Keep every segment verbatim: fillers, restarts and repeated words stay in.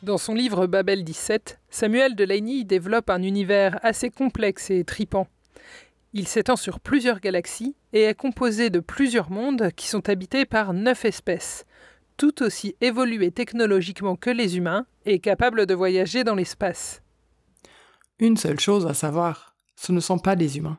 Dans son livre Babel dix-sept, Samuel Delaney développe un univers assez complexe et tripant. Il s'étend sur plusieurs galaxies et est composé de plusieurs mondes qui sont habités par neuf espèces, tout aussi évoluées technologiquement que les humains et capables de voyager dans l'espace. Une seule chose à savoir, ce ne sont pas des humains.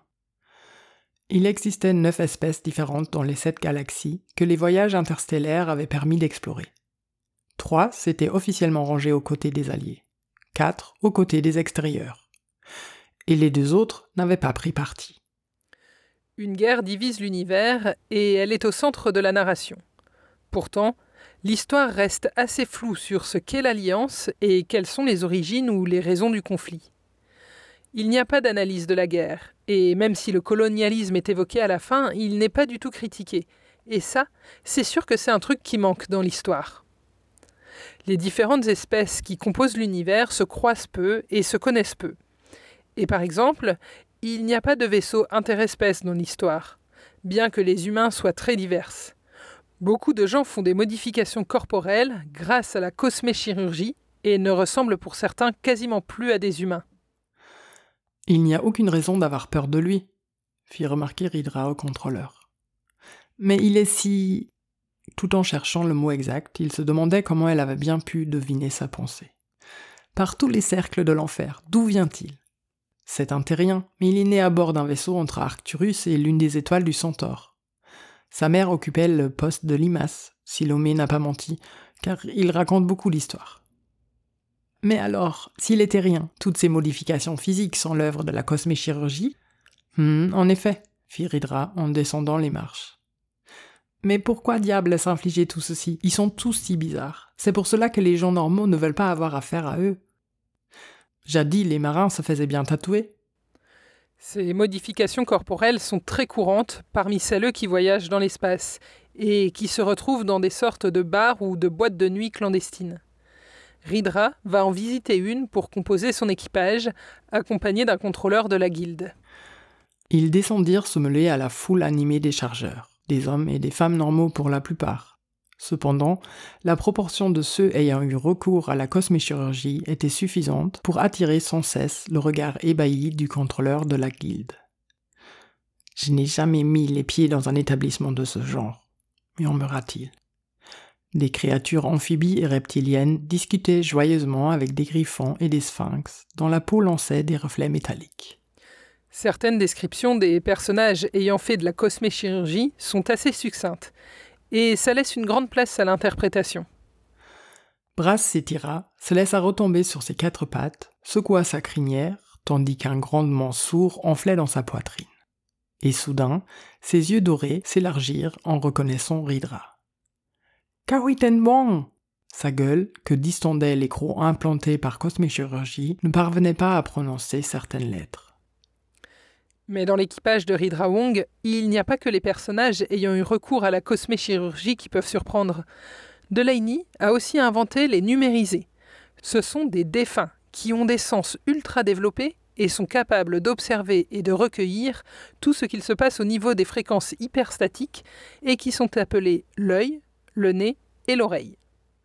Il existait neuf espèces différentes dans les sept galaxies que les voyages interstellaires avaient permis d'explorer. Trois s'étaient officiellement rangés aux côtés des Alliés, quatre aux côtés des extérieurs. Et les deux autres n'avaient pas pris parti. Une guerre divise l'univers et elle est au centre de la narration. Pourtant, l'histoire reste assez floue sur ce qu'est l'Alliance et quelles sont les origines ou les raisons du conflit. Il n'y a pas d'analyse de la guerre, et même si le colonialisme est évoqué à la fin, il n'est pas du tout critiqué. Et ça, c'est sûr que c'est un truc qui manque dans l'histoire. Les différentes espèces qui composent l'univers se croisent peu et se connaissent peu. Et par exemple, il n'y a pas de vaisseau interespèces dans l'histoire, bien que les humains soient très divers. Beaucoup de gens font des modifications corporelles grâce à la cosméchirurgie et ne ressemblent pour certains quasiment plus à des humains. Il n'y a aucune raison d'avoir peur de lui, fit remarquer Ridra au contrôleur. Mais il est si... Tout en cherchant le mot exact, il se demandait comment elle avait bien pu deviner sa pensée. Par tous les cercles de l'enfer, d'où vient-il ? C'est un terrien, mais il est né à bord d'un vaisseau entre Arcturus et l'une des étoiles du Centaure. Sa mère occupait le poste de limace, si Lomé n'a pas menti, car il raconte beaucoup l'histoire. Mais alors, s'il est terrien, toutes ces modifications physiques sont l'œuvre de la cosméchirurgie ? Hmm, en effet, fit Ridra en descendant les marches. Mais pourquoi diable s'infliger tout ceci ? Ils sont tous si bizarres. C'est pour cela que les gens normaux ne veulent pas avoir affaire à eux. Jadis, les marins se faisaient bien tatouer. Ces modifications corporelles sont très courantes parmi celles qui voyagent dans l'espace et qui se retrouvent dans des sortes de bars ou de boîtes de nuit clandestines. Ridra va en visiter une pour composer son équipage, accompagné d'un contrôleur de la guilde. Ils descendirent se mêler à la foule animée des chargeurs, des hommes et des femmes normaux pour la plupart. Cependant, la proportion de ceux ayant eu recours à la cosméchirurgie était suffisante pour attirer sans cesse le regard ébahi du contrôleur de la guilde. « Je n'ai jamais mis les pieds dans un établissement de ce genre », murmura-t-il. Des créatures amphibies et reptiliennes discutaient joyeusement avec des griffons et des sphinx, dont la peau lançait des reflets métalliques. Certaines descriptions des personnages ayant fait de la cosméchirurgie sont assez succinctes, et ça laisse une grande place à l'interprétation. Brass s'étira, se laissa retomber sur ses quatre pattes, secoua sa crinière, tandis qu'un grondement sourd enflait dans sa poitrine. Et soudain, ses yeux dorés s'élargirent en reconnaissant Ridra. « Kawitenbong !» Sa gueule, que distendaient les crocs implantés par cosméchirurgie, ne parvenait pas à prononcer certaines lettres. Mais dans l'équipage de Ridra Wong, il n'y a pas que les personnages ayant eu recours à la cosméchirurgie qui peuvent surprendre. Delaney a aussi inventé les numérisés. Ce sont des défunts qui ont des sens ultra développés et sont capables d'observer et de recueillir tout ce qu'il se passe au niveau des fréquences hyperstatiques et qui sont appelés l'œil, le nez et l'oreille.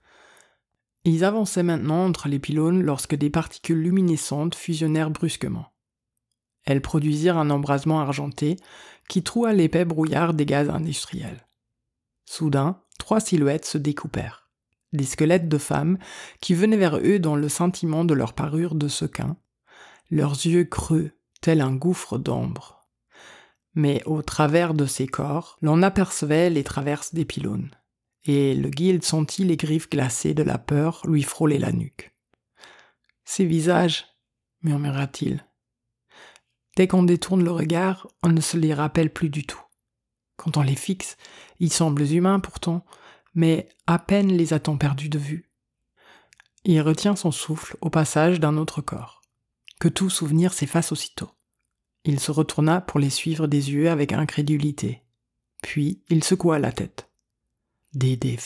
Ils avançaient maintenant entre les pylônes lorsque des particules luminescentes fusionnèrent brusquement. Elles produisirent un embrasement argenté qui troua l'épais brouillard des gaz industriels. Soudain, trois silhouettes se découpèrent. Des squelettes de femmes qui venaient vers eux dans le scintillement de leur parure de sequin, leurs yeux creux, tel un gouffre d'ombre. Mais au travers de ces corps, l'on apercevait les traverses des pylônes, et le guilde sentit les griffes glacées de la peur lui frôler la nuque. « Ces visages, murmura-t-il. Dès qu'on détourne le regard, on ne se les rappelle plus du tout. Quand on les fixe, ils semblent humains pourtant, mais à peine les a-t-on perdus de vue. » Il retient son souffle au passage d'un autre corps. Que tout souvenir s'efface aussitôt. Il se retourna pour les suivre des yeux avec incrédulité. Puis il secoua la tête. Des défunts ?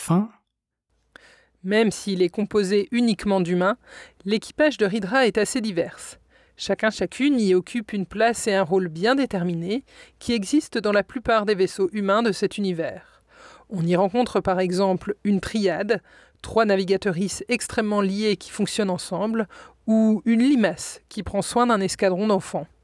Même s'il est composé uniquement d'humains, l'équipage de Ridra est assez divers. Chacun chacune y occupe une place et un rôle bien déterminés qui existent dans la plupart des vaisseaux humains de cet univers. On y rencontre par exemple une triade, trois navigatrices extrêmement liées qui fonctionnent ensemble, ou une limace qui prend soin d'un escadron d'enfants.